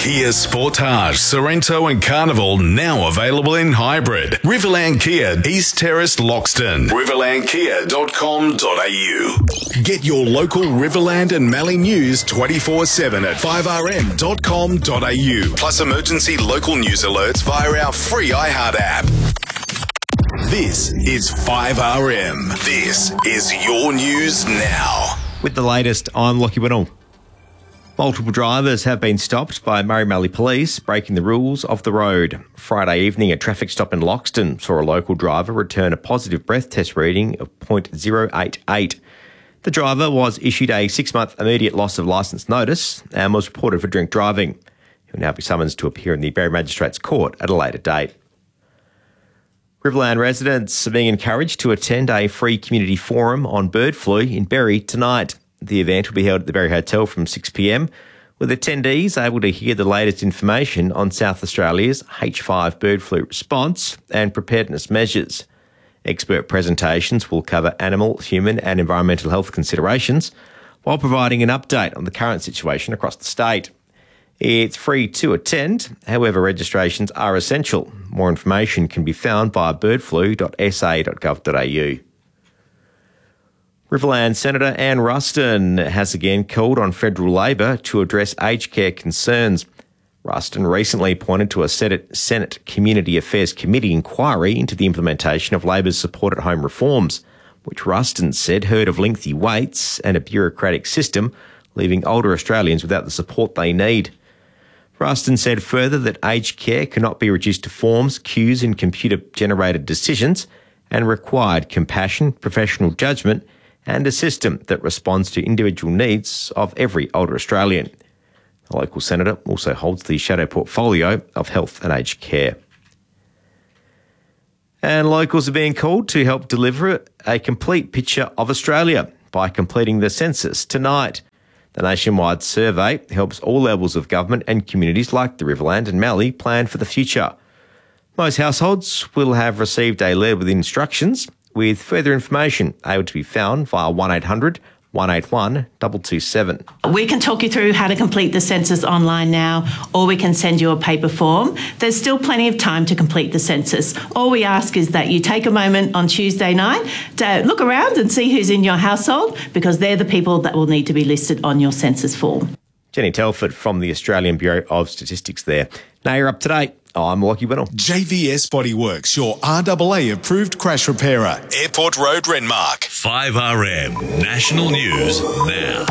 Kia Sportage, Sorrento and Carnival now available in hybrid. Riverland Kia, East Terrace, Loxton. riverlandkia.com.au. Get your local Riverland and Mallee news 24/7 at 5rm.com.au. Plus emergency local news alerts via our free iHeart app. This is 5RM. This is your news now. With the latest, I'm Lockie Winnell. Multiple drivers have been stopped by Murray Mallee Police breaking the rules of the road. Friday evening, a traffic stop in Loxton saw a local driver return a positive breath test reading of .088. The driver was issued a 6-month immediate loss of licence notice and was reported for drink driving. He will now be summoned to appear in the Berry Magistrates Court at a later date. Riverland residents are being encouraged to attend a free community forum on bird flu in Berry tonight. The event will be held at the Berry Hotel from 6 p.m, with attendees able to hear the latest information on South Australia's H5 bird flu response and preparedness measures. Expert presentations will cover animal, human and environmental health considerations while providing an update on the current situation across the state. It's free to attend, however registrations are essential. More information can be found via birdflu.sa.gov.au. Riverland Senator Anne Ruston has again called on federal Labor to address aged care concerns. Ruston recently pointed to a Senate Community Affairs Committee inquiry into the implementation of Labor's support at home reforms, which Ruston said heard of lengthy waits and a bureaucratic system, leaving older Australians without the support they need. Ruston said further that aged care cannot be reduced to forms, queues and computer-generated decisions, and required compassion, professional judgment and a system that responds to individual needs of every older Australian. The local senator also holds the shadow portfolio of health and aged care. And locals are being called to help deliver a complete picture of Australia by completing the census tonight. The nationwide survey helps all levels of government and communities like the Riverland and Mallee plan for the future. Most households will have received a letter with instructions, with further information able to be found via 1800 181 227. We can talk you through how to complete the census online now, or we can send you a paper form. There's still plenty of time to complete the census. All we ask is that you take a moment on Tuesday night to look around and see who's in your household, because they're the people that will need to be listed on your census form. Jenny Telford from the Australian Bureau of Statistics there. Now you're up to date. I'm Lockie Winnell. JVS Bodyworks, your RAA approved crash repairer. Airport Road, Renmark. 5RM National News now.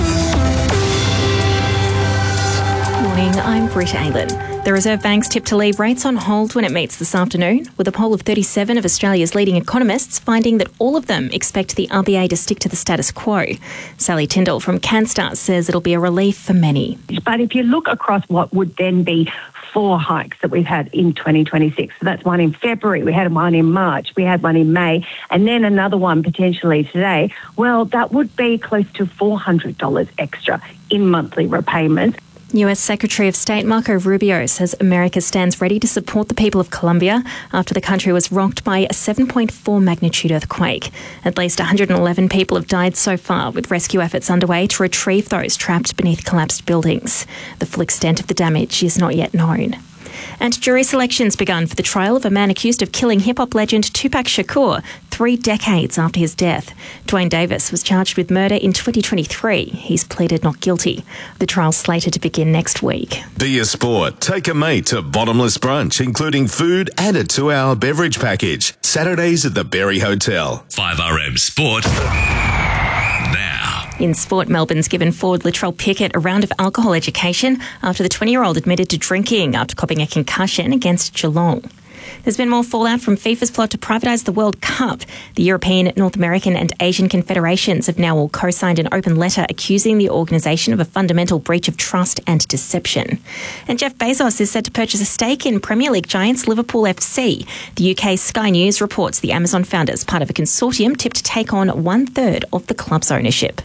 Morning, I'm Britt Aylan. The Reserve Bank's tip to leave rates on hold when it meets this afternoon, with a poll of 37 of Australia's leading economists finding that all of them expect the RBA to stick to the status quo. Sally Tyndall from Canstar says it'll be a relief for many. But if you look across what would then be 4 hikes that we've had in 2026. So that's one in February, we had one in March, we had one in May, and then another one potentially today. Well, that would be close to $400 extra in monthly repayments. US Secretary of State Marco Rubio says America stands ready to support the people of Colombia after the country was rocked by a 7.4 magnitude earthquake. At least 111 people have died so far, with rescue efforts underway to retrieve those trapped beneath collapsed buildings. The full extent of the damage is not yet known. And jury selection's begun for the trial of a man accused of killing hip-hop legend Tupac Shakur 3 decades after his death. Dwayne Davis was charged with murder in 2023. He's pleaded not guilty. The trial's slated to begin next week. Be a Sport. Take a mate to Bottomless Brunch, including food and a 2-hour beverage package. Saturdays at the Berry Hotel. 5RM Sport. Now. In sport, Melbourne's given forward Latrell Pickett a round of alcohol education after the 20-year-old admitted to drinking after copping a concussion against Geelong. There's been more fallout from FIFA's plot to privatise the World Cup. The European, North American and Asian confederations have now all co-signed an open letter accusing the organisation of a fundamental breach of trust and deception. And Jeff Bezos is set to purchase a stake in Premier League giants Liverpool FC. The UK Sky News reports the Amazon founders, part of a consortium tipped to take on 1/3 of the club's ownership.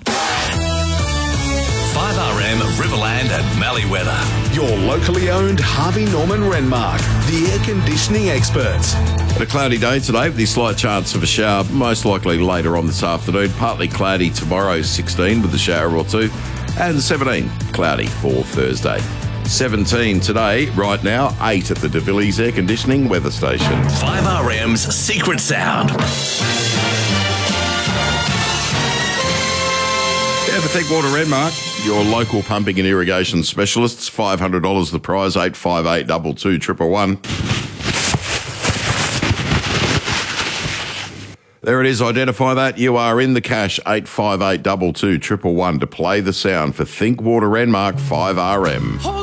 5RM Riverland and Mallee weather. Your locally owned Harvey Norman Renmark, the air conditioning experts. A cloudy day today with the slight chance of a shower, most likely later on this afternoon. Partly cloudy tomorrow, 16 with a shower or two, and 17 cloudy for Thursday. 17 today, right now, 8 at the De Villiers Air Conditioning Weather Station. 5RM's Secret Sound. Yeah, for Thinkwater Renmark, your local pumping and irrigation specialists, $500 the prize, 858 22 111. There it is, identify that. You are in the cash, 858 22 111 to play the sound for Thinkwater Renmark 5RM.